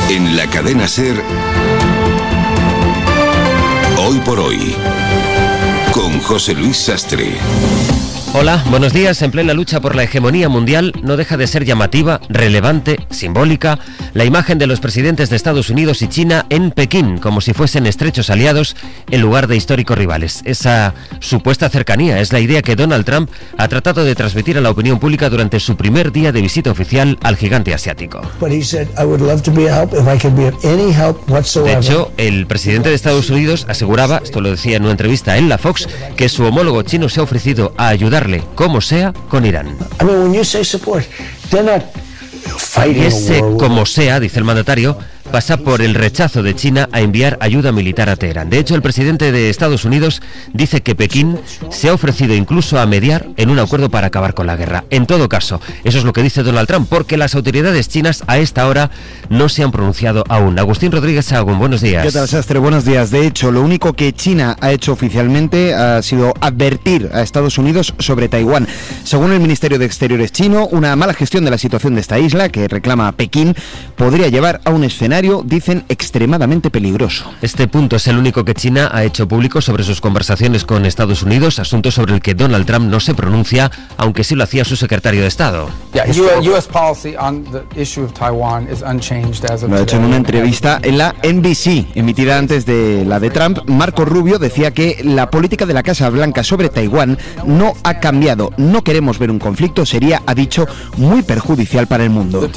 En la cadena SER, Hoy por Hoy, con José Luis Sastre. Hola, buenos días. En plena lucha por la hegemonía mundial, no deja de ser llamativa, relevante, simbólica, la imagen de los presidentes de Estados Unidos y China en Pekín, como si fuesen estrechos aliados en lugar de históricos rivales. Esa supuesta cercanía es la idea que Donald Trump ha tratado de transmitir a la opinión pública durante su primer día de visita oficial al gigante asiático. De hecho, el presidente de Estados Unidos aseguraba, esto lo decía en una entrevista en la Fox, que su homólogo chino se ha ofrecido a ayudarle, como sea, con Irán. Y ese como sea, dice el mandatario, pasa por el rechazo de China a enviar ayuda militar a Teherán. De hecho, el presidente de Estados Unidos dice que Pekín se ha ofrecido incluso a mediar en un acuerdo para acabar con la guerra. En todo caso, eso es lo que dice Donald Trump, porque las autoridades chinas a esta hora no se han pronunciado aún. Agustín Rodríguez Sahagún, buenos días. ¿Qué tal, Sastre? Buenos días. De hecho, lo único que China ha hecho oficialmente ha sido advertir a Estados Unidos sobre Taiwán. Según el Ministerio de Exteriores chino, una mala gestión de la situación de esta isla, que reclama Pekín, podría llevar a un escenario, dicen, extremadamente peligroso. Este punto es el único que China ha hecho público sobre sus conversaciones con Estados Unidos, asunto sobre el que Donald Trump no se pronuncia, aunque sí lo hacía su secretario de Estado. Lo ha hecho en una entrevista en la NBC, emitida antes de la de Trump. Marco Rubio decía que la política de la Casa Blanca sobre Taiwán no ha cambiado. No queremos ver un conflicto, sería, ha dicho, muy perjudicial para el mundo.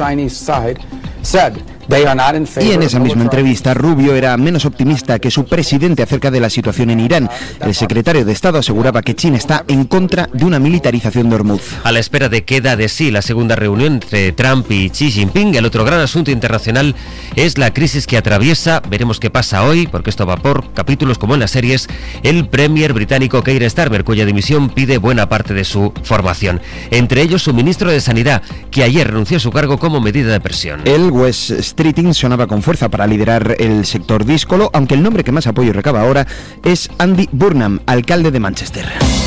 Y en esa misma entrevista, Rubio era menos optimista que su presidente acerca de la situación en Irán. El secretario de Estado aseguraba que China está en contra de una militarización de Hormuz. A la espera de que da de sí la segunda reunión entre Trump y Xi Jinping, el otro gran asunto internacional es la crisis que atraviesa, veremos qué pasa hoy, porque esto va por capítulos como en las series, el premier británico Keir Starmer, cuya dimisión pide buena parte de su formación. Entre ellos su ministro de Sanidad, que ayer renunció a su cargo como medida de presión. El West Streeting sonaba con fuerza para liderar el sector díscolo, aunque el nombre que más apoyo recaba ahora es Andy Burnham, alcalde de Manchester.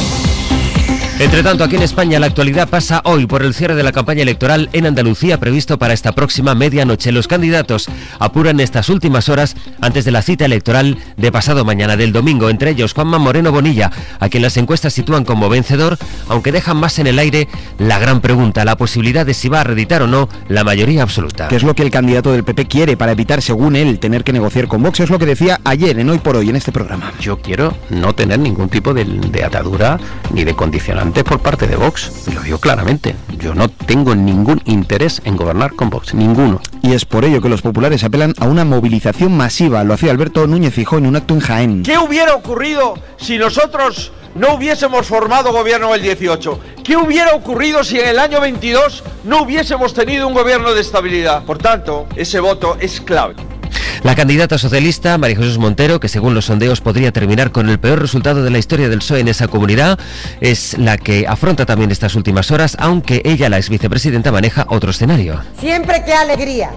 Entre tanto, aquí en España la actualidad pasa hoy por el cierre de la campaña electoral en Andalucía previsto para esta próxima medianoche. Los candidatos apuran estas últimas horas antes de la cita electoral de pasado mañana, del domingo. Entre ellos Juanma Moreno Bonilla, a quien las encuestas sitúan como vencedor, aunque dejan más en el aire la gran pregunta, la posibilidad de si va a reeditar o no la mayoría absoluta. ¿Qué es lo que el candidato del PP quiere para evitar, según él, tener que negociar con Vox? Es lo que decía ayer en Hoy por Hoy en este programa. Yo quiero no tener ningún tipo de atadura ni de condicionante por parte de Vox, y lo digo claramente. Yo no tengo ningún interés en gobernar con Vox, ninguno. Y es por ello que los populares apelan a una movilización masiva. Lo hacía Alberto Núñez Feijóo en un acto en Jaén. ¿Qué hubiera ocurrido si nosotros no hubiésemos formado gobierno el 18? ¿Qué hubiera ocurrido si en el año 22 no hubiésemos tenido un gobierno de estabilidad? Por tanto, ese voto es clave. La candidata socialista, María Jesús Montero, que según los sondeos podría terminar con el peor resultado de la historia del PSOE en esa comunidad, es la que afronta también estas últimas horas, aunque ella, la ex vicepresidenta, maneja otro escenario. Siempre qué alegría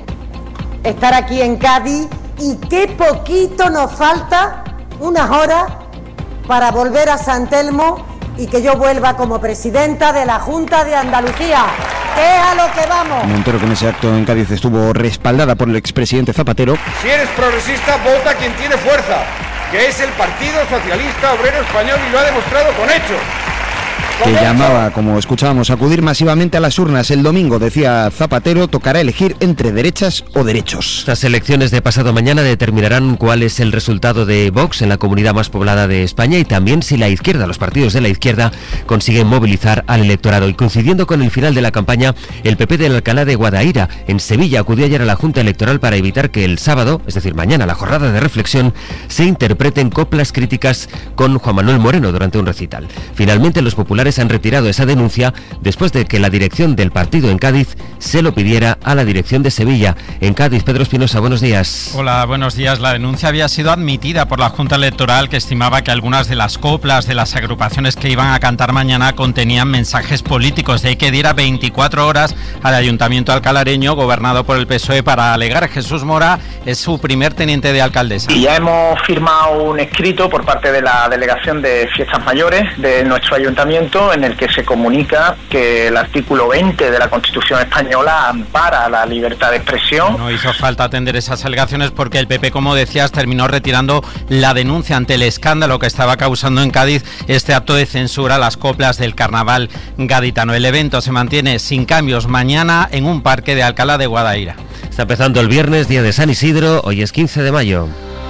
estar aquí en Cádiz, y qué poquito nos falta, unas horas, para volver a San Telmo y que yo vuelva como presidenta de la Junta de Andalucía. ¿Qué es a lo que vamos? Montero, con ese acto en Cádiz, estuvo respaldada por el expresidente Zapatero. Si eres progresista, vota quien tiene fuerza, que es el Partido Socialista Obrero Español, y lo ha demostrado con hechos. Que llamaba, como escuchábamos, a acudir masivamente a las urnas el domingo. Decía Zapatero, tocará elegir entre derechas o derechos. Estas elecciones de pasado mañana determinarán cuál es el resultado de Vox en la comunidad más poblada de España, y también si la izquierda, los partidos de la izquierda, consiguen movilizar al electorado. Y coincidiendo con el final de la campaña, el PP de Alcalá de Guadaira, en Sevilla, acudió ayer a la Junta Electoral para evitar que el sábado, es decir, mañana, la jornada de reflexión, se interpreten coplas críticas con Juan Manuel Moreno durante un recital. Finalmente, los populares han retirado esa denuncia después de que la dirección del partido en Cádiz se lo pidiera a la dirección de Sevilla. En Cádiz, Pedro Espinosa, buenos días. Hola, buenos días. La denuncia había sido admitida por la Junta Electoral, que estimaba que algunas de las coplas de las agrupaciones que iban a cantar mañana contenían mensajes políticos. De ahí que diera 24 horas al Ayuntamiento alcalareño, gobernado por el PSOE, para alegar. Jesús Mora es su primer teniente de alcaldesa. Y ya hemos firmado un escrito por parte de la Delegación de Fiestas Mayores de nuestro ayuntamiento, documento en el que se comunica que el artículo 20 de la Constitución española ampara la libertad de expresión. No hizo falta atender esas alegaciones porque el PP, como decías, terminó retirando la denuncia ante el escándalo que estaba causando en Cádiz este acto de censura a las coplas del carnaval gaditano. El evento se mantiene sin cambios mañana en un parque de Alcalá de Guadaira. Está empezando el viernes, día de San Isidro, hoy es 15 de mayo.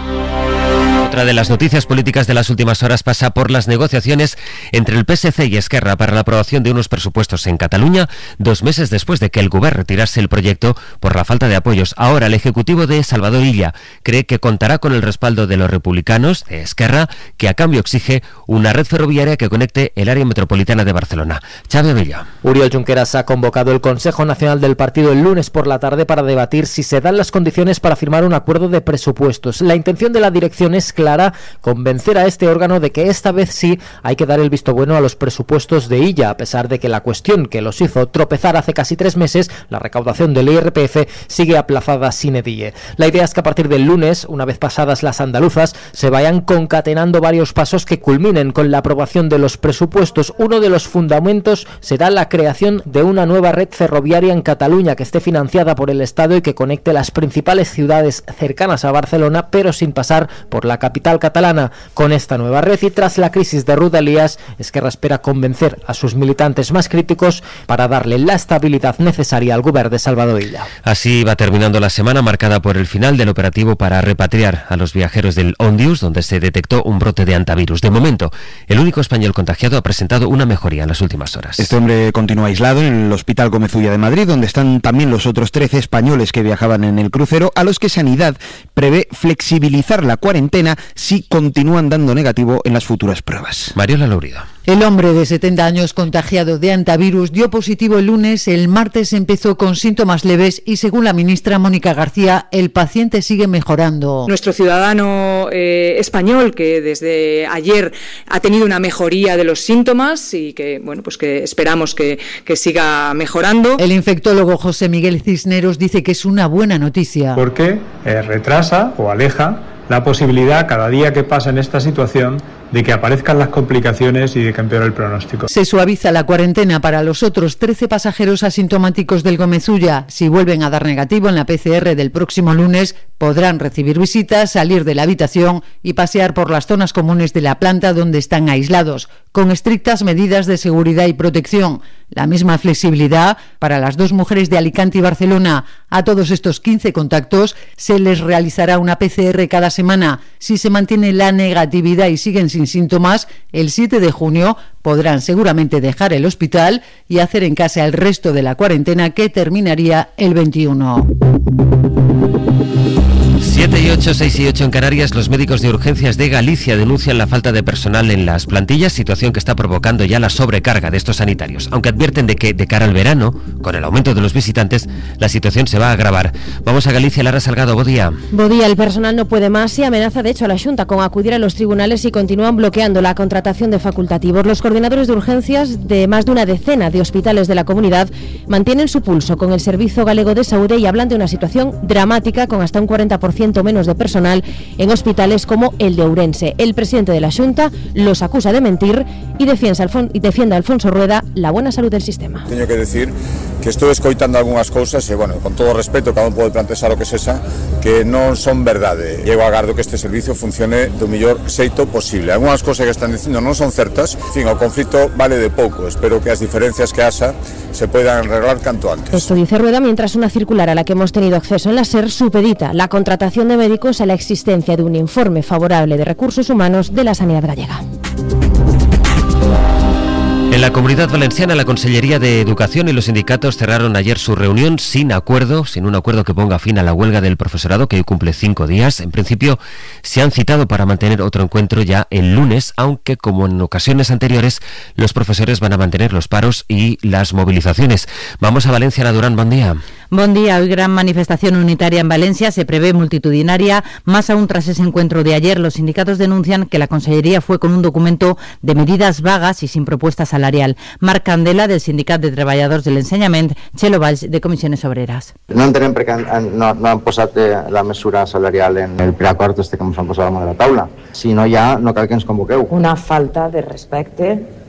Otra de las noticias políticas de las últimas horas pasa por las negociaciones entre el PSC y Esquerra para la aprobación de unos presupuestos en Cataluña, 2 meses después de que el Govern retirase el proyecto por la falta de apoyos. Ahora el Ejecutivo de Salvador Illa cree que contará con el respaldo de los republicanos, de Esquerra, que a cambio exige una red ferroviaria que conecte el área metropolitana de Barcelona. Xavi Abella. Oriol Junqueras ha convocado el Consejo Nacional del Partido el lunes por la tarde para debatir si se dan las condiciones para firmar un acuerdo de presupuestos. La intención de la dirección es clara: convencer a este órgano de que esta vez sí hay que dar el visto bueno a los presupuestos de Illa, a pesar de que la cuestión que los hizo tropezar hace casi 3 meses, la recaudación del IRPF, sigue aplazada sine die. La idea es que a partir del lunes, una vez pasadas las andaluzas, se vayan concatenando varios pasos que culminen con la aprobación de los presupuestos. Uno de los fundamentos será la creación de una nueva red ferroviaria en Cataluña que esté financiada por el Estado y que conecte las principales ciudades cercanas a Barcelona, pero sin pasar por la capital catalana. Con esta nueva red y tras la crisis de Rodalies, Esquerra espera convencer a sus militantes más críticos para darle la estabilidad necesaria al Govern de Salvador Illa. Así va terminando la semana marcada por el final del operativo para repatriar a los viajeros del Ondius, donde se detectó un brote de antivirus. De momento, el único español contagiado ha presentado una mejoría en las últimas horas. Este hombre continúa aislado en el Hospital Gómez Ulla de Madrid, donde están también los otros 13 españoles que viajaban en el crucero, a los que Sanidad prevé flexibilizar la cuarentena si continúan dando negativo en las futuras pruebas. Mariola Lourido. El hombre de 70 años contagiado de antivirus dio positivo el lunes. El martes empezó con síntomas leves y, según la ministra Mónica García, el paciente sigue mejorando. Nuestro ciudadano español, que desde ayer ha tenido una mejoría de los síntomas y que, bueno, pues que esperamos que siga mejorando. El infectólogo José Miguel Cisneros dice que es una buena noticia. Porque retrasa o aleja la posibilidad, cada día que pasa en esta situación, de que aparezcan las complicaciones y de que empeore el pronóstico. Se suaviza la cuarentena para los otros 13 pasajeros asintomáticos del Gómez Ulla. Si vuelven a dar negativo en la PCR del próximo lunes, podrán recibir visitas, salir de la habitación y pasear por las zonas comunes de la planta donde están aislados, con estrictas medidas de seguridad y protección. La misma flexibilidad para las 2 mujeres de Alicante y Barcelona. A todos estos 15 contactos se les realizará una PCR cada semana. Si se mantiene la negatividad y siguen sin síntomas, el 7 de junio podrán seguramente dejar el hospital y hacer en casa el resto de la cuarentena, que terminaría el 21. 7 y 8, 6 y 8 en Canarias. Los médicos de urgencias de Galicia denuncian la falta de personal en las plantillas, situación que está provocando ya la sobrecarga de estos sanitarios, aunque advierten de que de cara al verano, con el aumento de los visitantes, la situación se va a agravar. Vamos a Galicia. Lara Salgado, bo día. Bo día. El personal no puede más y amenaza de hecho a la Xunta con acudir a los tribunales y continúan bloqueando la contratación de facultativos. Los coordinadores de urgencias de más de una decena de hospitales de la comunidad mantienen su pulso con el Servicio Galego de Saúde y hablan de una situación dramática, con hasta un 40% menos de personal en hospitales como el de Ourense. El presidente de la Xunta los acusa de mentir y defiende a Alfonso Rueda la buena salud del sistema. Teño que decir que estou escoitando algunhas cousas e, bueno, con todo o respeto, cada un pode plantexar o que sexa, que non son verdade. Eu agardo que este servicio funcione do mellor xeito posible. Algunhas cousas que están dicindo non son certas. En fin, o conflito vale de pouco. Espero que as diferencias que haxa se puedan arreglar canto antes. Esto dice Rueda mientras una circular a la que hemos tenido acceso en la SER supedita la contratación de médicos a la existencia de un informe favorable de recursos humanos de la sanidad gallega. En la Comunidad Valenciana, la Consellería de Educación y los sindicatos cerraron ayer su reunión sin un acuerdo que ponga fin a la huelga del profesorado, que hoy cumple 5 días. En principio, se han citado para mantener otro encuentro ya el lunes, aunque, como en ocasiones anteriores, los profesores van a mantener los paros y las movilizaciones. Vamos a Valencia. Ana Durán, buen día. Buen día. Hoy gran manifestación unitaria en Valencia, se prevé multitudinaria, más aún tras ese encuentro de ayer. Los sindicatos denuncian que la Consellería fue con un documento de medidas vagas y sin propuesta salarial. Marc Candela, del Sindicat de Treballadors de l'Ensenyament, Txelo Valls, de Comissiones Obreras. No entenem perquè no han posat la mesura salarial en el preacord que ens han posat damunt de la taula. Si no hi ha, no cal que ens convoqueu. Una falta de respecte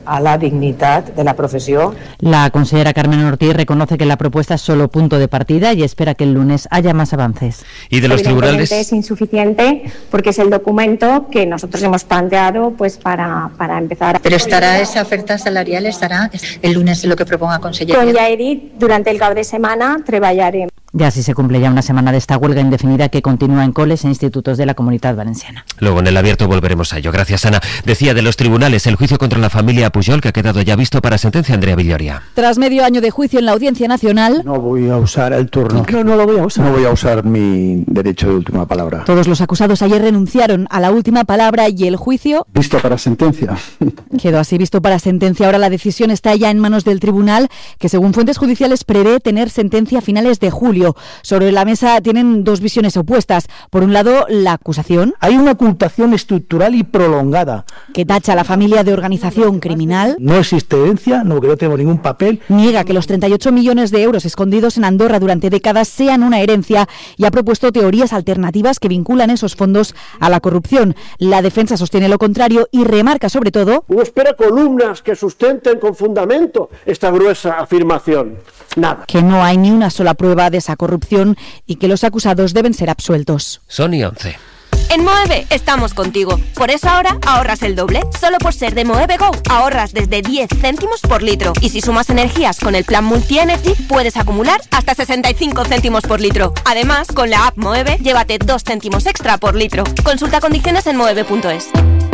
a la dignidad de la profesión. La consellera Carmen Ortiz reconoce que la propuesta es solo punto de partida y espera que el lunes haya más avances. Y de los tribunales es insuficiente porque es el documento que nosotros hemos planteado pues para empezar. Pero esa oferta salarial estará el lunes en lo que proponga Consellería. Con Yaedit, durante el cap de semana treballarem. Ya así se cumple ya una semana de esta huelga indefinida que continúa en coles e institutos de la Comunitat Valenciana. Luego en el abierto volveremos a ello. Gracias, Ana. Decía de los tribunales, el juicio contra la familia Pujol, que ha quedado ya visto para sentencia. Andrea Villoria. Tras medio año de juicio en la Audiencia Nacional... No voy a usar el turno. No lo voy a usar. No voy a usar mi derecho de última palabra. Todos los acusados ayer renunciaron a la última palabra y el juicio... Visto para sentencia. Quedó así visto para sentencia. Ahora la decisión está ya en manos del tribunal, que según fuentes judiciales prevé tener sentencia a finales de julio. Sobre la mesa tienen dos visiones opuestas. Por un lado, la acusación. Hay una ocultación estructural y prolongada. Que tacha a la familia de organización criminal. No existe herencia, no, porque no tengo ningún papel. Niega que los 38 millones de euros escondidos en Andorra durante décadas sean una herencia y ha propuesto teorías alternativas que vinculan esos fondos a la corrupción. La defensa sostiene lo contrario y remarca sobre todo... Uno espera columnas que sustenten con fundamento esta gruesa afirmación. Nada. Que no hay ni una sola prueba de esa corrupción y que los acusados deben ser absueltos. Son y 11. En Moeve estamos contigo. Por eso ahora ahorras el doble. Solo por ser de Moeve Go ahorras desde 10 céntimos por litro. Y si sumas energías con el plan Multi-Energy, puedes acumular hasta 65 céntimos por litro. Además, con la app Moeve, llévate 2 céntimos extra por litro. Consulta condiciones en moeve.es.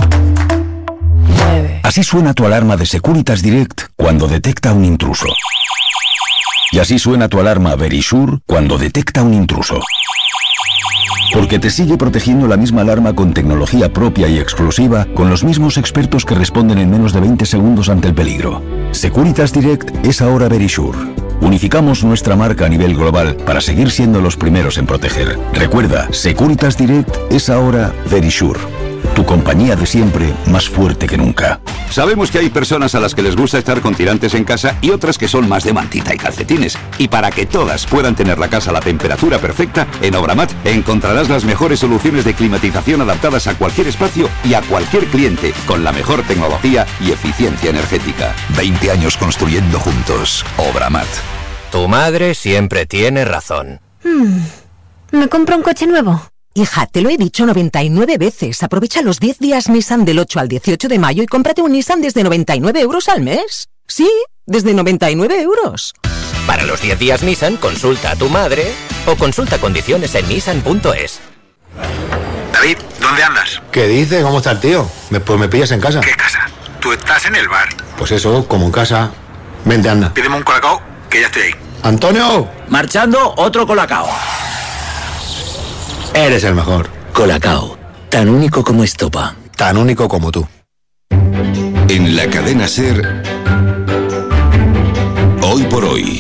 Así suena tu alarma de Securitas Direct cuando detecta un intruso. Y así suena tu alarma Verisure cuando detecta un intruso. Porque te sigue protegiendo la misma alarma con tecnología propia y exclusiva, con los mismos expertos que responden en menos de 20 segundos ante el peligro. Securitas Direct es ahora Verisure. Unificamos nuestra marca a nivel global para seguir siendo los primeros en proteger. Recuerda, Securitas Direct es ahora Verisure. Tu compañía de siempre, más fuerte que nunca. Sabemos que hay personas a las que les gusta estar con tirantes en casa y otras que son más de mantita y calcetines. Y para que todas puedan tener la casa a la temperatura perfecta, en Obramat encontrarás las mejores soluciones de climatización adaptadas a cualquier espacio y a cualquier cliente, con la mejor tecnología y eficiencia energética. 20 años construyendo juntos. Obramat. Tu madre siempre tiene razón. ¿Me compro un coche nuevo? Hija, te lo he dicho 99 veces. Aprovecha los 10 días Nissan del 8 al 18 de mayo y cómprate un Nissan desde 99 euros al mes. Sí, desde 99 euros. Para los 10 días Nissan, consulta a tu madre o consulta condiciones en nissan.es. David, ¿dónde andas? ¿Qué dices? ¿Cómo está el tío? Pues me pillas en casa. ¿Qué casa? Tú estás en el bar. Pues eso, como en casa. Vente, anda. Pídeme un colacao, que ya estoy ahí. ¡Antonio! Marchando, otro colacao. Eres el mejor. Colacao, tan único como estopa. Tan único como tú. En la cadena SER, Hoy por Hoy,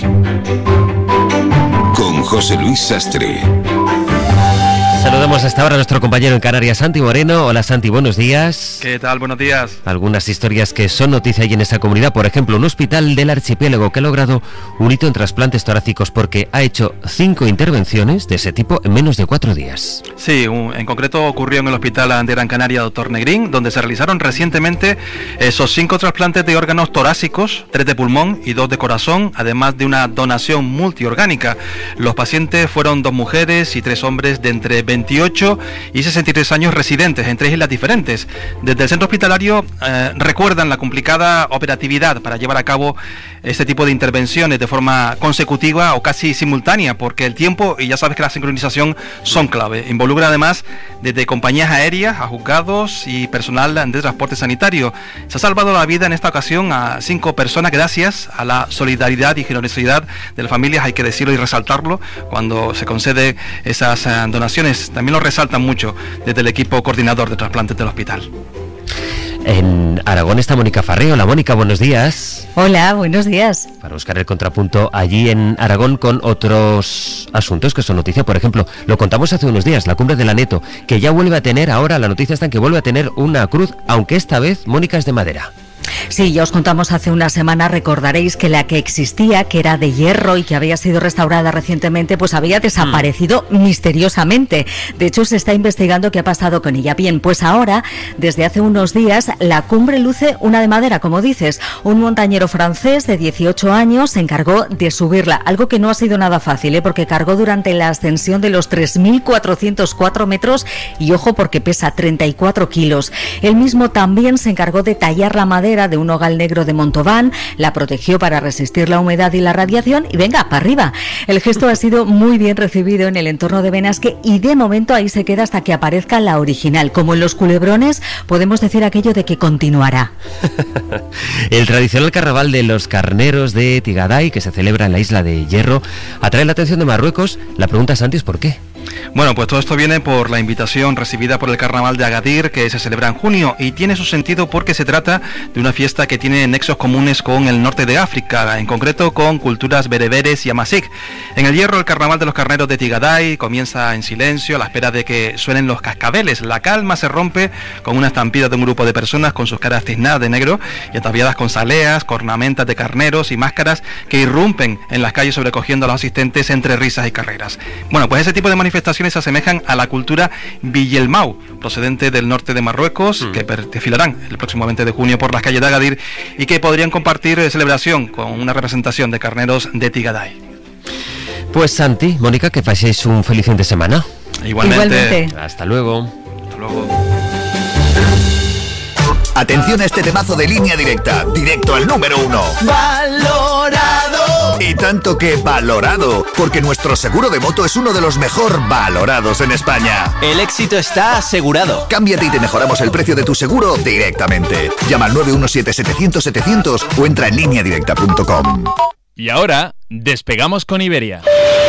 con José Luis Sastre. Saludamos hasta ahora a nuestro compañero en Canarias, Santi Moreno. Hola Santi, buenos días. ¿Qué tal? Buenos días. Algunas historias que son noticia ahí en esa comunidad. Por ejemplo, un hospital del archipiélago que ha logrado un hito en trasplantes torácicos porque ha hecho 5 intervenciones de ese tipo en menos de 4 días. Sí, en concreto ocurrió en el Hospital de Gran Canaria Dr. Negrín, donde se realizaron recientemente esos 5 trasplantes de órganos torácicos, 3 de pulmón y 2 de corazón, además de una donación multiorgánica. Los pacientes fueron 2 mujeres y 3 hombres de entre 28 y 63 años residentes en 3 islas diferentes. Desde el centro hospitalario recuerdan la complicada operatividad para llevar a cabo este tipo de intervenciones de forma consecutiva o casi simultánea, porque el tiempo y ya sabes que la sincronización son clave. Involucra además desde compañías aéreas a juzgados y personal de transporte sanitario. Se ha salvado la vida en esta ocasión a 5 personas gracias a la solidaridad y generosidad de las familias, hay que decirlo y resaltarlo cuando se concede esas donaciones. También lo resaltan mucho desde el equipo coordinador de trasplantes del hospital. En Aragón está Mónica Farré. Hola Mónica, buenos días. Hola, buenos días. Para buscar el contrapunto allí en Aragón con otros asuntos que son noticia. Por ejemplo, lo contamos hace unos días, la cumbre de la Neto, que ya vuelve a tener, ahora la noticia está en que vuelve a tener una cruz, aunque esta vez, Mónica, es de madera. Sí, ya os contamos hace una semana, recordaréis que la que existía, que era de hierro y que había sido restaurada recientemente, pues había desaparecido misteriosamente. De hecho, se está investigando qué ha pasado con ella. Bien, pues ahora, desde hace unos días, la cumbre luce una de madera, como dices. Un montañero francés de 18 años se encargó de subirla, algo que no ha sido nada fácil, porque cargó durante la ascensión de los 3.404 metros y, ojo, porque pesa 34 kilos. Él mismo también se encargó de tallar la madera de un nogal negro de Montauban, la protegió para resistir la humedad y la radiación y venga, para arriba. El gesto ha sido muy bien recibido en el entorno de Benasque y de momento ahí se queda hasta que aparezca la original. Como en los culebrones, podemos decir aquello de que continuará. El tradicional carnaval de los carneros de Tigaday, que se celebra en la isla de Hierro, atrae la atención de Marruecos. La pregunta, Santi, es ¿por qué? Bueno, pues todo esto viene por la invitación recibida por el Carnaval de Agadir, que se celebra en junio, y tiene su sentido porque se trata de una fiesta que tiene nexos comunes con el norte de África, en concreto con culturas bereberes y amasik. En el Hierro, el Carnaval de los Carneros de Tigaday comienza en silencio a la espera de que suenen los cascabeles. La calma se rompe con una estampida de un grupo de personas con sus caras tiznadas de negro y ataviadas con saleas, cornamentas de carneros y máscaras que irrumpen en las calles sobrecogiendo a los asistentes entre risas y carreras. Bueno, pues ese tipo de manifestaciones se asemejan a la cultura Villemau, procedente del norte de Marruecos, que desfilarán el próximo 20 de junio por las calles de Agadir y que podrían compartir celebración con una representación de carneros de Tigaday. Pues Santi, Mónica, que paséis un feliz fin de semana. Igualmente. Hasta luego. Hasta luego. Atención a este temazo de Línea Directa, directo al número 1. ¡Valorado! Y tanto que valorado, porque nuestro seguro de moto es uno de los mejor valorados en España. El éxito está asegurado. Cámbiate y te mejoramos el precio de tu seguro directamente. Llama al 917-700-700 o entra en lineadirecta.com. Y ahora, despegamos con Iberia.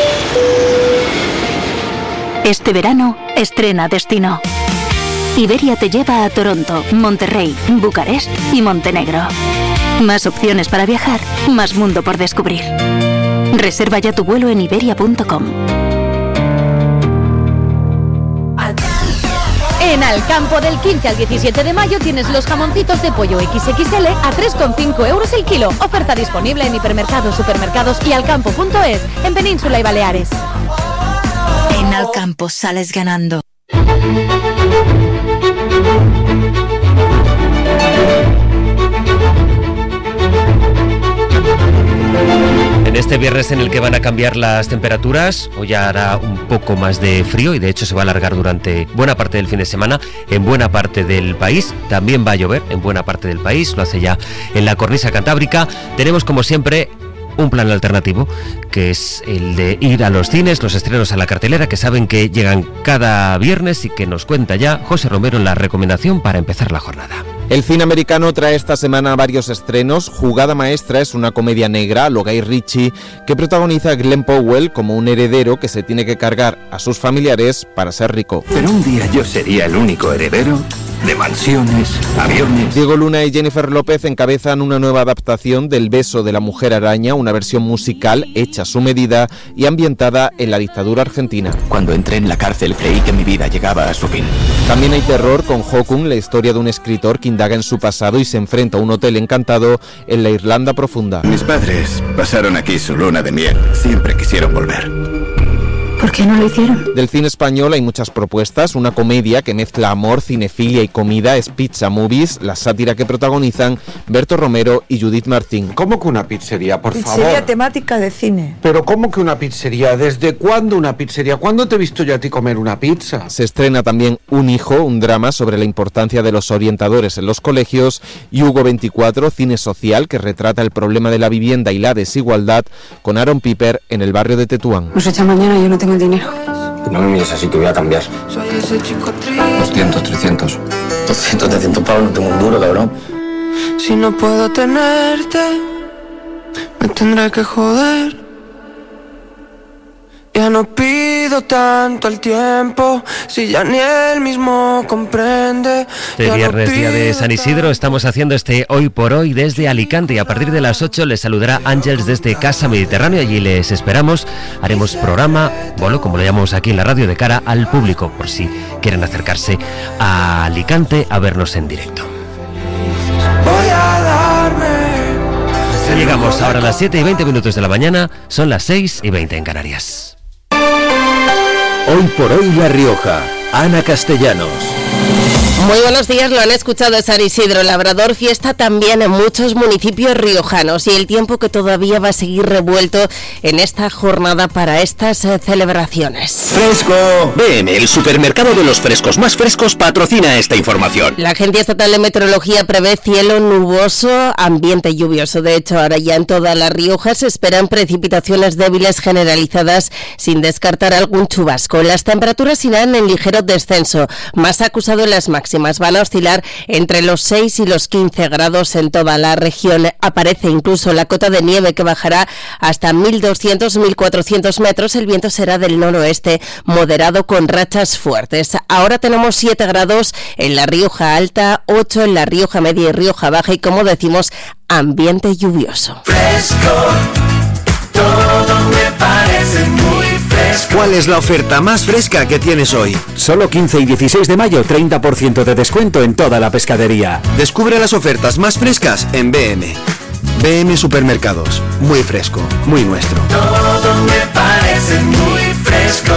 Este verano, estrena destino. Iberia te lleva a Toronto, Monterrey, Bucarest y Montenegro. Más opciones para viajar, más mundo por descubrir. Reserva ya tu vuelo en iberia.com. En Alcampo, del 15 al 17 de mayo tienes los jamoncitos de pollo XXL a 3,5 euros el kilo. Oferta disponible en hipermercados, supermercados y alcampo.es, en Península y Baleares. En Alcampo sales ganando. En este viernes en el que van a cambiar las temperaturas, hoy hará un poco más de frío y de hecho se va a alargar durante buena parte del fin de semana en buena parte del país. También va a llover en buena parte del país, lo hace ya en la cornisa cantábrica. Tenemos como siempre un plan alternativo, que es el de ir a los cines, los estrenos a la cartelera, que saben que llegan cada viernes y que nos cuenta ya José Romero en la recomendación para empezar la jornada. El cine americano trae esta semana varios estrenos. Jugada Maestra es una comedia negra a lo Guy Ritchie que protagoniza a Glenn Powell como un heredero que se tiene que cargar a sus familiares para ser rico. Pero un día yo sería el único heredero de mansiones, aviones... Diego Luna y Jennifer López encabezan una nueva adaptación del Beso de la Mujer Araña, una versión musical hecha a su medida y ambientada en la dictadura argentina. Cuando entré en la cárcel creí que mi vida llegaba a su fin. También hay terror con Hokun, la historia de un escritor que indaga en su pasado y se enfrenta a un hotel encantado en la Irlanda profunda. Mis padres pasaron aquí su luna de miel. Siempre quisieron volver. ¿Por qué no lo hicieron? Del cine español hay muchas propuestas. Una comedia que mezcla amor, cinefilia y comida es Pizza Movies, la sátira que protagonizan Berto Romero y Judith Martín. ¿Cómo que una pizzería, por favor? Pizzería temática de cine. ¿Pero cómo que una pizzería? ¿Desde cuándo una pizzería? ¿Cuándo te he visto yo a ti comer una pizza? Se estrena también Un hijo, un drama sobre la importancia de los orientadores en los colegios, y Hugo 24, cine social que retrata el problema de la vivienda y la desigualdad, con Aaron Piper en el barrio de Tetuán. Nos echa mañana y yo no tengo el dinero. No me mires así que voy a cambiar. 200, 300. 200, 300 pavos, no tengo un duro, cabrón. Si no puedo tenerte, me tendré que joder. Ya no pido tanto el tiempo, si ya ni él mismo comprende. Este viernes, día de San Isidro, estamos haciendo este Hoy por Hoy desde Alicante y a partir de las 8 les saludará Ángels desde Casa Mediterráneo. Allí les esperamos, haremos programa, bueno, como lo llamamos aquí en la radio, de cara al público, por si quieren acercarse a Alicante a vernos en directo. Voy a dar llegamos ahora a las 7:20 de la mañana, son las 6:20 en Canarias. Hoy por hoy La Rioja, Ana Castellanos. Muy buenos días, lo han escuchado, es San Isidro Labrador, fiesta también en muchos municipios riojanos y el tiempo que todavía va a seguir revuelto en esta jornada para estas celebraciones. ¡Fresco! BM, el supermercado de los frescos más frescos, patrocina esta información. La Agencia Estatal de Meteorología prevé cielo nuboso, ambiente lluvioso. De hecho, ahora ya en toda La Rioja se esperan precipitaciones débiles generalizadas sin descartar algún chubasco. Las temperaturas irán en ligero descenso, más acusado en las máximas. Van a oscilar entre los 6 y los 15 grados en toda la región. Aparece incluso la cota de nieve que bajará hasta 1.200-1.400 metros. El viento será del noroeste moderado con rachas fuertes. Ahora tenemos 7 grados en La Rioja Alta, 8 en La Rioja Media y Rioja Baja y, como decimos, ambiente lluvioso. Fresco, todo me parece muy fresco. ¿Cuál es la oferta más fresca que tienes hoy? Solo 15 y 16 de mayo, 30% de descuento en toda la pescadería. Descubre las ofertas más frescas en BM. BM Supermercados. Muy fresco, muy nuestro. Todo me parece muy fresco.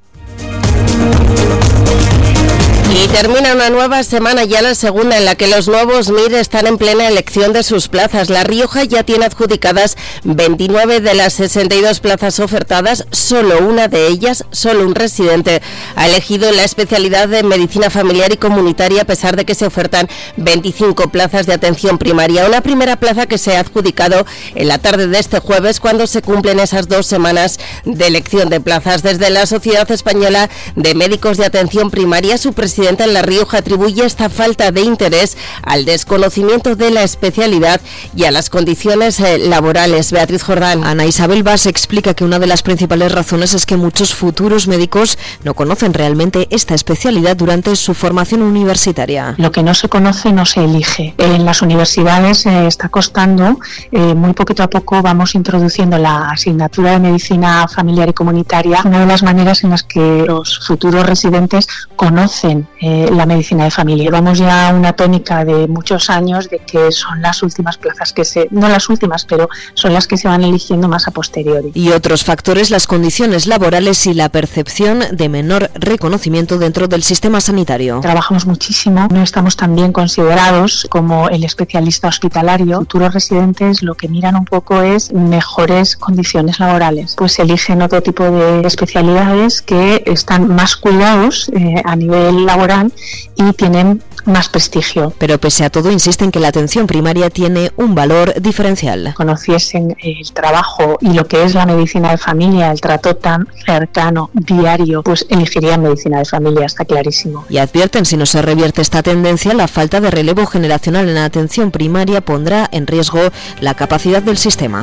Y termina una nueva semana, ya la segunda, en la que los nuevos MIR están en plena elección de sus plazas. La Rioja ya tiene adjudicadas 29 de las 62 plazas ofertadas. Solo una de ellas, solo un residente, ha elegido la especialidad de medicina familiar y comunitaria, a pesar de que se ofertan 25 plazas de atención primaria. Una primera plaza que se ha adjudicado en la tarde de este jueves, cuando se cumplen esas 2 semanas de elección de plazas. Desde la Sociedad Española de Médicos de Atención Primaria, su presidenta en La Rioja atribuye esta falta de interés al desconocimiento de la especialidad y a las condiciones laborales. Beatriz Jordán. Ana Isabel Bas explica que una de las principales razones es que muchos futuros médicos no conocen realmente esta especialidad durante su formación universitaria. Lo que no se conoce no se elige. En las universidades está costando, muy poquito a poco vamos introduciendo la asignatura de medicina familiar y comunitaria, una de las maneras en las que los futuros residentes conocen la medicina de familia. Vamos ya a una tónica de muchos años de que son las últimas plazas no las últimas, pero son las que se van eligiendo más a posteriori. Y otros factores, las condiciones laborales y la percepción de menor reconocimiento dentro del sistema sanitario. Trabajamos muchísimo, no estamos tan bien considerados como el especialista hospitalario. Futuros residentes lo que miran un poco es mejores condiciones laborales, pues eligen otro tipo de especialidades que están más cuidados a nivel laboral y tienen más prestigio. Pero pese a todo insisten que la atención primaria tiene un valor diferencial. Conociesen el trabajo y lo que es la medicina de familia, el trato tan cercano, diario, pues elegirían medicina de familia, está clarísimo. Y advierten, si no se revierte esta tendencia, la falta de relevo generacional en la atención primaria pondrá en riesgo la capacidad del sistema.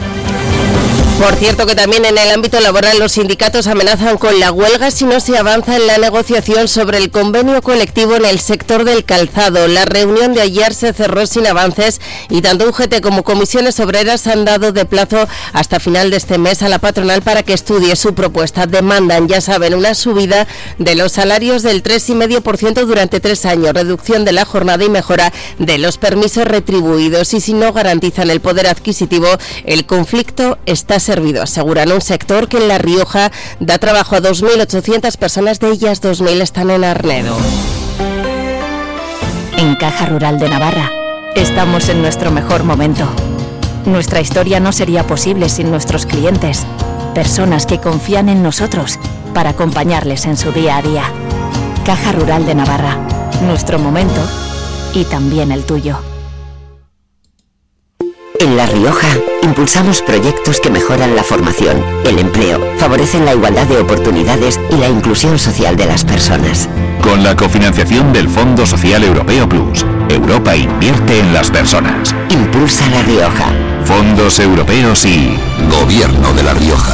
Por cierto, que también en el ámbito laboral los sindicatos amenazan con la huelga si no se avanza en la negociación sobre el convenio colectivo en el sector del calzado. La reunión de ayer se cerró sin avances y tanto UGT como comisiones obreras han dado de plazo hasta final de este mes a la patronal para que estudie su propuesta. Demandan, ya saben, una subida de los salarios del 3,5% durante 3 años, reducción de la jornada y mejora de los permisos retribuidos. Y si no garantizan el poder adquisitivo, el conflicto está servido, aseguran. Un sector que en La Rioja da trabajo a 2.800 personas, de ellas 2.000 están en Arnedo. En Caja Rural de Navarra estamos en nuestro mejor momento. Nuestra historia no sería posible sin nuestros clientes, personas que confían en nosotros para acompañarles en su día a día. Caja Rural de Navarra, nuestro momento y también el tuyo. En La Rioja, impulsamos proyectos que mejoran la formación, el empleo, favorecen la igualdad de oportunidades y la inclusión social de las personas. Con la cofinanciación del Fondo Social Europeo Plus, Europa invierte en las personas. Impulsa La Rioja. Fondos europeos y Gobierno de La Rioja.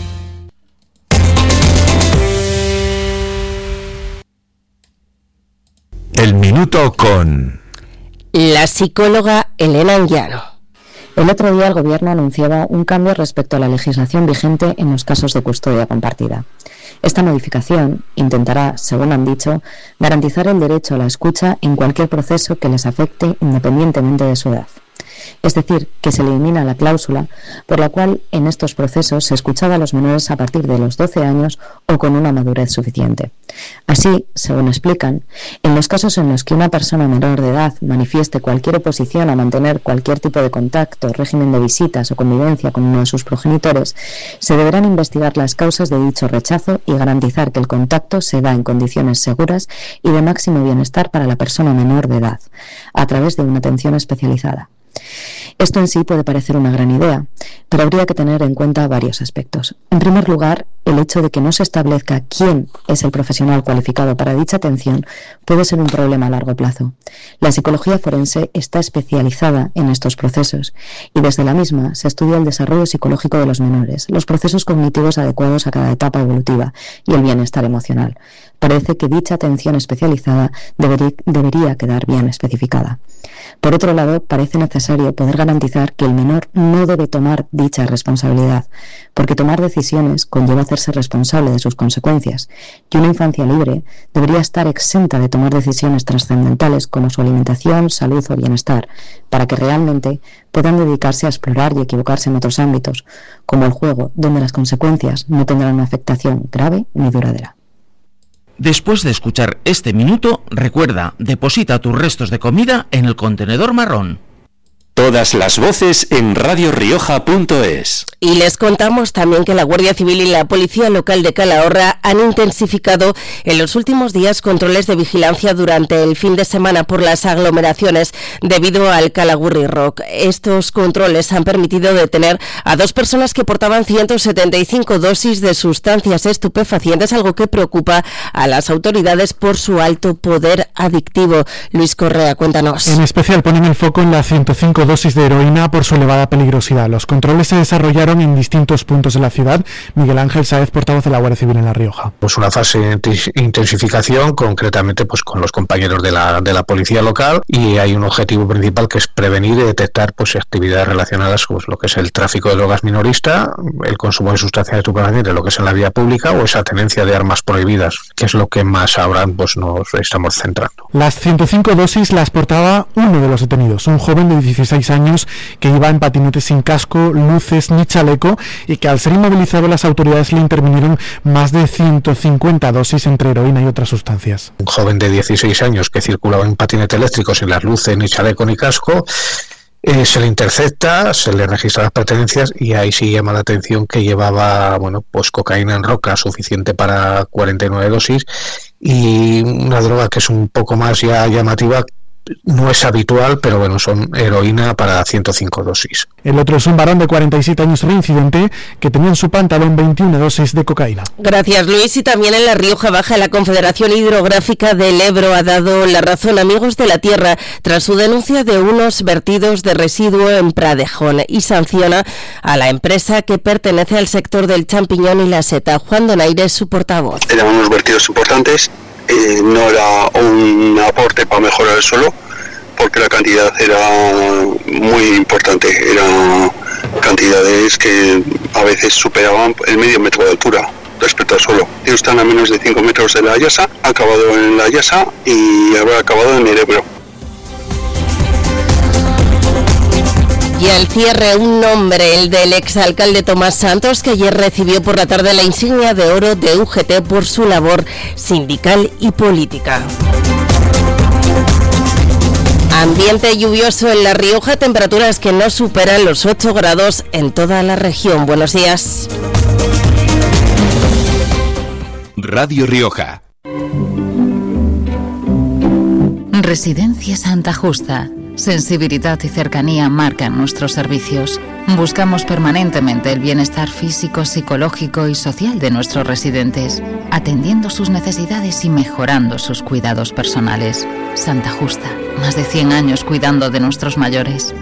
El minuto con la psicóloga Elena Anguiano. El otro día el Gobierno anunciaba un cambio respecto a la legislación vigente en los casos de custodia compartida. Esta modificación intentará, según han dicho, garantizar el derecho a la escucha en cualquier proceso que les afecte independientemente de su edad. Es decir, que se elimina la cláusula por la cual en estos procesos se escuchaba a los menores a partir de los 12 años o con una madurez suficiente. Así, según explican, en los casos en los que una persona menor de edad manifieste cualquier oposición a mantener cualquier tipo de contacto, régimen de visitas o convivencia con uno de sus progenitores, se deberán investigar las causas de dicho rechazo y garantizar que el contacto se da en condiciones seguras y de máximo bienestar para la persona menor de edad, a través de una atención especializada. Esto en sí puede parecer una gran idea, pero habría que tener en cuenta varios aspectos. En primer lugar, el hecho de que no se establezca quién es el profesional cualificado para dicha atención puede ser un problema a largo plazo. La psicología forense está especializada en estos procesos y desde la misma se estudia el desarrollo psicológico de los menores, los procesos cognitivos adecuados a cada etapa evolutiva y el bienestar emocional. Parece que dicha atención especializada debería quedar bien especificada. Por otro lado, parece necesario poder garantizar que el menor no debe tomar dicha responsabilidad, porque tomar decisiones conlleva hacerse responsable de sus consecuencias, y una infancia libre debería estar exenta de tomar decisiones trascendentales como su alimentación, salud o bienestar, para que realmente puedan dedicarse a explorar y equivocarse en otros ámbitos, como el juego, donde las consecuencias no tendrán una afectación grave ni duradera. Después de escuchar este minuto, recuerda, deposita tus restos de comida en el contenedor marrón. Todas las voces en radiorioja.es. Y les contamos también que la Guardia Civil y la Policía Local de Calahorra han intensificado en los últimos días controles de vigilancia durante el fin de semana por las aglomeraciones debido al Calagurri Rock. Estos controles han permitido detener a 2 personas que portaban 175 dosis de sustancias estupefacientes, algo que preocupa a las autoridades por su alto poder adictivo. Luis Correa, cuéntanos. En especial ponen el foco en las 105 dosis de heroína por su elevada peligrosidad. Los controles se desarrollaron en distintos puntos de la ciudad. Miguel Ángel Sáez, portavoz de la Guardia Civil en La Rioja. Pues una fase de intensificación, concretamente pues con los compañeros de la policía local, y hay un objetivo principal que es prevenir y detectar pues actividades relacionadas con lo que es el tráfico de drogas minorista, el consumo de sustancias estupefacientes, lo que es en la vía pública, o esa tenencia de armas prohibidas, que es lo que más ahora pues nos estamos centrando. Las 105 dosis las portaba uno de los detenidos, un joven de 16 años que iba en patinetes sin casco, luces ni chaleco, y que al ser inmovilizado las autoridades le intervinieron más de 150 dosis entre heroína y otras sustancias. Un joven de 16 años que circulaba en patinete eléctrico sin las luces, ni chaleco ni casco, se le intercepta, se le registra las pertenencias y ahí sí llama la atención que llevaba pues cocaína en roca suficiente para 49 dosis y una droga que es un poco más ya llamativa. No es habitual, pero bueno, son heroína para 105 dosis. El otro es un varón de 47 años reincidente que tenía en su pantalón 21 dosis de cocaína. Gracias, Luis. Y también en La Rioja Baja, la Confederación Hidrográfica del Ebro ha dado la razón a Amigos de la Tierra tras su denuncia de unos vertidos de residuo en Pradejón y sanciona a la empresa que pertenece al sector del champiñón y la seta. Juan Donaire es su portavoz. Eran unos vertidos importantes. No era un aporte para mejorar el suelo, porque la cantidad era muy importante, eran cantidades que a veces superaban el medio metro de altura respecto al suelo. Ellos están a menos de 5 metros de la Llasa, ha acabado en la Llasa y habrá acabado en el Ebro. Y al cierre, un nombre, el del exalcalde Tomás Santos, que ayer recibió por la tarde la insignia de oro de UGT por su labor sindical y política. Ambiente lluvioso en La Rioja, temperaturas que no superan los 8 grados en toda la región. Buenos días. Radio Rioja. Residencia Santa Justa. Sensibilidad y cercanía marcan nuestros servicios. Buscamos permanentemente el bienestar físico, psicológico y social de nuestros residentes, atendiendo sus necesidades y mejorando sus cuidados personales. Santa Justa, más de 100 años cuidando de nuestros mayores.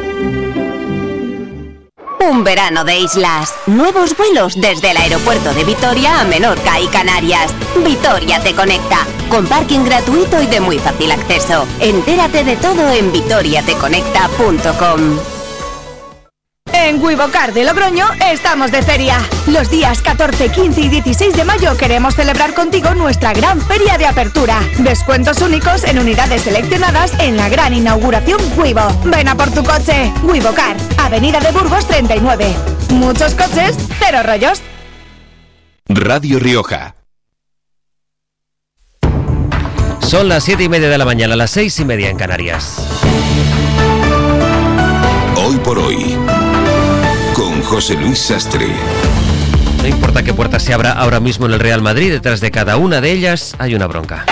Un verano de islas. Nuevos vuelos desde el aeropuerto de Vitoria a Menorca y Canarias. Vitoria te conecta. Con parking gratuito y de muy fácil acceso. Entérate de todo en vitoriateconecta.com. En Wivocar de Logroño estamos de feria. Los días 14, 15 y 16 de mayo queremos celebrar contigo nuestra gran feria de apertura. Descuentos únicos en unidades seleccionadas en la gran inauguración Wivo. Ven a por tu coche. Wivocar, Avenida de Burgos 39. Muchos coches, cero rollos. Radio Rioja. Son las 7:30 de la mañana, las 6:30 en Canarias. Hoy por hoy, con José Luis Sastre. No importa qué puerta se abra ahora mismo en el Real Madrid, detrás de cada una de ellas hay una bronca.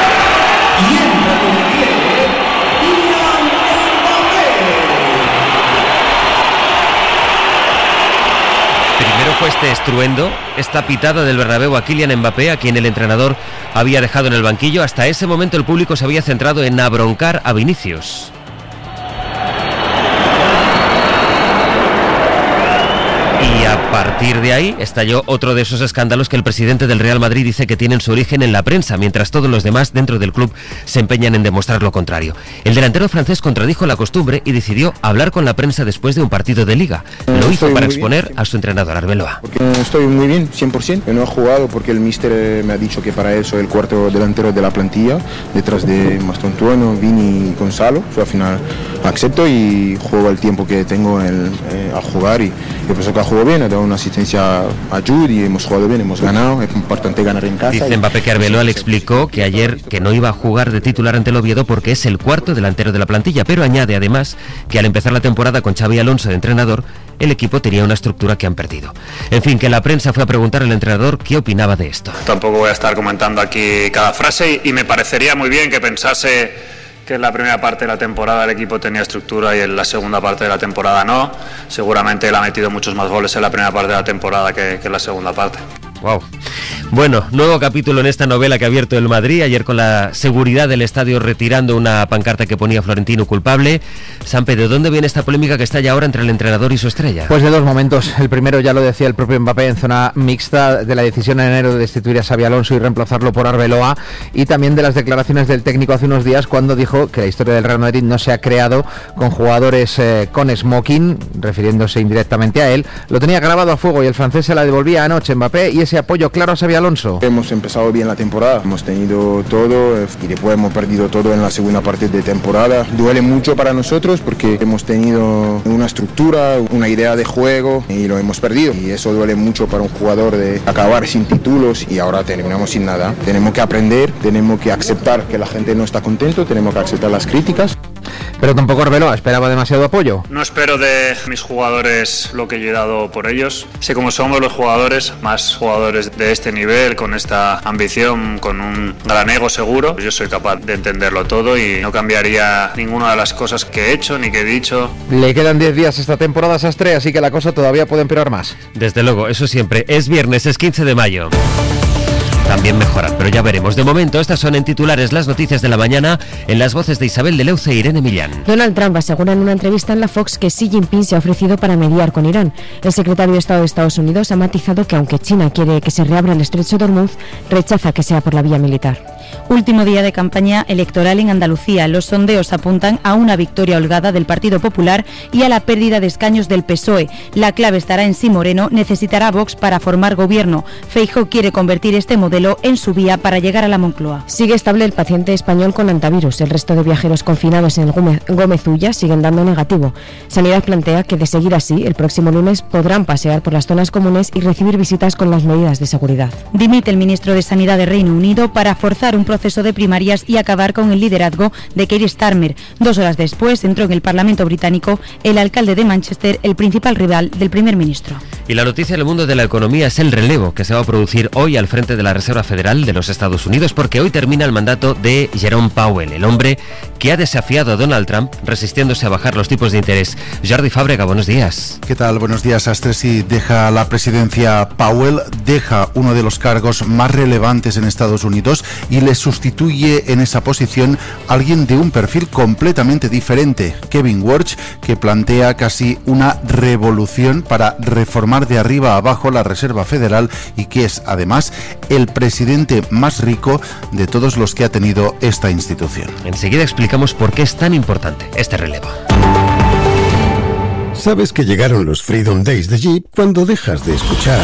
Primero fue este estruendo, esta pitada del Bernabéu a Kylian Mbappé, a quien el entrenador había dejado en el banquillo. Hasta ese momento el público se había centrado en abroncar a Vinicius. Y a partir de ahí estalló otro de esos escándalos que el presidente del Real Madrid dice que tienen su origen en la prensa, mientras todos los demás dentro del club se empeñan en demostrar lo contrario. El delantero francés contradijo la costumbre y decidió hablar con la prensa después de un partido de Liga. Lo hizo para exponer a su entrenador Arbeloa. Porque estoy muy bien, 100%. Yo no he jugado porque el míster me ha dicho que para eso el cuarto delantero de la plantilla, detrás de Mastontuano, Vini y Gonzalo. Yo al final acepto y juego el tiempo que tengo a jugar y yo pienso que ha jugado bien, ha dado una asistencia a Jude y hemos jugado bien, hemos ganado, es importante ganar en casa. Dice Mbappé que Arbeloa le explicó que ayer que no iba a jugar de titular ante el Oviedo porque es el cuarto delantero de la plantilla, pero añade además que al empezar la temporada con Xabi Alonso de entrenador, el equipo tenía una estructura que han perdido. En fin, que la prensa fue a preguntar al entrenador qué opinaba de esto. Tampoco voy a estar comentando aquí cada frase y me parecería muy bien que pensase que en la primera parte de la temporada el equipo tenía estructura y en la segunda parte de la temporada no. Seguramente él ha metido muchos más goles en la primera parte de la temporada que en la segunda parte. Wow. Bueno, nuevo capítulo en esta novela que ha abierto el Madrid, ayer con la seguridad del estadio retirando una pancarta que ponía Florentino culpable. Sampe, ¿de dónde viene esta polémica que está ya ahora entre el entrenador y su estrella? Pues de dos momentos. El primero, ya lo decía el propio Mbappé, en zona mixta, de la decisión en enero de destituir a Xabi Alonso y reemplazarlo por Arbeloa, y también de las declaraciones del técnico hace unos días cuando dijo que la historia del Real Madrid no se ha creado con jugadores con smoking, refiriéndose indirectamente a él. Lo tenía grabado a fuego y el francés se la devolvía anoche Mbappé, y ese apoyo claro a Xabi Alonso. Hemos empezado bien la temporada, hemos tenido todo y después hemos perdido todo en la segunda parte de temporada. Duele mucho para nosotros porque hemos tenido una estructura, una idea de juego y lo hemos perdido. Y eso duele mucho para un jugador de acabar sin títulos y ahora terminamos sin nada. Tenemos que aprender, tenemos que aceptar que la gente no está contento, tenemos que aceptar las críticas. Pero tampoco Arbeloa esperaba demasiado apoyo. No espero de mis jugadores lo que yo he dado por ellos. Sé cómo somos los jugadores, más jugadores de este nivel, con esta ambición, con un gran ego seguro. Yo soy capaz de entenderlo todo y no cambiaría ninguna de las cosas que he hecho ni que he dicho. Le quedan 10 días esta temporada, Sastre, así que la cosa todavía puede empeorar más. Desde luego, eso siempre. Es viernes, es 15 de mayo. También mejoran, pero ya veremos. De momento, estas son en titulares las noticias de la mañana, en las voces de Isabel de Leuce e Irene Millán. Donald Trump asegura en una entrevista en la Fox que Xi Jinping se ha ofrecido para mediar con Irán. El secretario de Estado de Estados Unidos ha matizado que aunque China quiere que se reabra el estrecho de Hormuz, rechaza que sea por la vía militar. Último día de campaña electoral en Andalucía. Los sondeos apuntan a una victoria holgada del Partido Popular y a la pérdida de escaños del PSOE. La clave estará en si Moreno necesitará a Vox para formar gobierno. Feijóo quiere convertir este modelo en su vía para llegar a la Moncloa. Sigue estable el paciente español con antivirus. El resto de viajeros confinados en el Gómez Ulla siguen dando negativo. Sanidad plantea que de seguir así, el próximo lunes podrán pasear por las zonas comunes y recibir visitas con las medidas de seguridad. Dimite el ministro de Sanidad de Reino Unido para forzar un proceso de primarias y acabar con el liderazgo de Keir Starmer. 2 horas después entró en el Parlamento británico el alcalde de Manchester, el principal rival del primer ministro. Y la noticia del mundo de la economía es el relevo que se va a producir hoy al frente de la Reserva Federal de los Estados Unidos, porque hoy termina el mandato de Jerome Powell, el hombre que ha desafiado a Donald Trump resistiéndose a bajar los tipos de interés. Jordi Fábrega, buenos días. ¿Qué tal? Buenos días, Astre. Sí, deja la presidencia Powell, deja uno de los cargos más relevantes en Estados Unidos y le sustituye en esa posición alguien de un perfil completamente diferente, Kevin Warsh, que plantea casi una revolución para reformar de arriba a abajo la Reserva Federal y que es además el presidente más rico de todos los que ha tenido esta institución. Enseguida explicamos por qué es tan importante este relevo. Sabes que llegaron los Freedom Days de Jeep cuando dejas de escuchar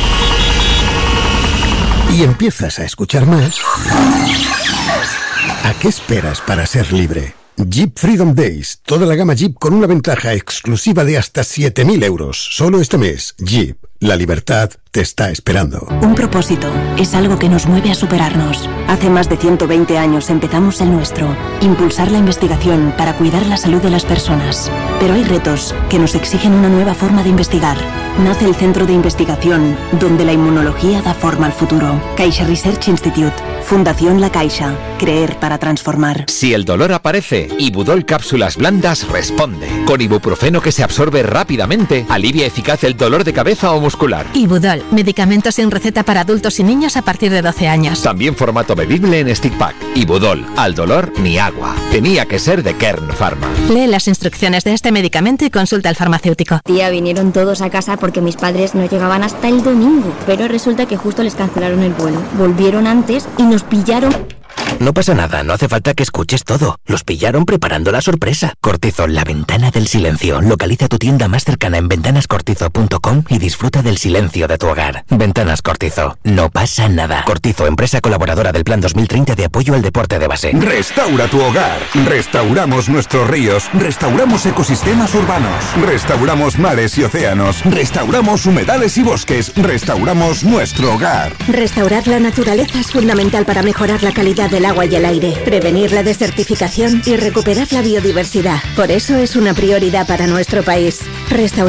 y empiezas a escuchar más. ¿A qué esperas para ser libre? Jeep Freedom Days. Toda la gama Jeep con una ventaja exclusiva de hasta 7.000 euros. Solo este mes. Jeep. La libertad te está esperando. Un propósito es algo que nos mueve a superarnos. Hace más de 120 años empezamos el nuestro. Impulsar la investigación para cuidar la salud de las personas. Pero hay retos que nos exigen una nueva forma de investigar. Nace el Centro de Investigación, donde la inmunología da forma al futuro. Caixa Research Institute. Fundación La Caixa. Creer para transformar. Si el dolor aparece, Ibudol Cápsulas Blandas responde. Con ibuprofeno que se absorbe rápidamente, alivia eficaz el dolor de cabeza o muscular. Ibudol, medicamento sin receta para adultos y niños a partir de 12 años. También formato bebible en stick pack. Ibudol, al dolor ni agua. Tenía que ser de Kern Pharma. Lee las instrucciones de este medicamento y consulta al farmacéutico. Tía, vinieron todos a casa porque mis padres no llegaban hasta el domingo, pero resulta que justo les cancelaron el vuelo. Volvieron antes y nos pillaron. No pasa nada, no hace falta que escuches todo. Los pillaron preparando la sorpresa. Cortizo, la ventana del silencio. Localiza tu tienda más cercana en ventanascortizo.com y disfruta del silencio de tu hogar. Ventanas Cortizo, no pasa nada. Cortizo, empresa colaboradora del Plan 2030 de apoyo al deporte de base. Restaura tu hogar. Restauramos nuestros ríos. Restauramos ecosistemas urbanos. Restauramos mares y océanos. Restauramos humedales y bosques. Restauramos nuestro hogar. Restaurar la naturaleza es fundamental para mejorar la calidad del agua y el aire, prevenir la desertificación y recuperar la biodiversidad. Por eso es una prioridad para nuestro país. Restaurar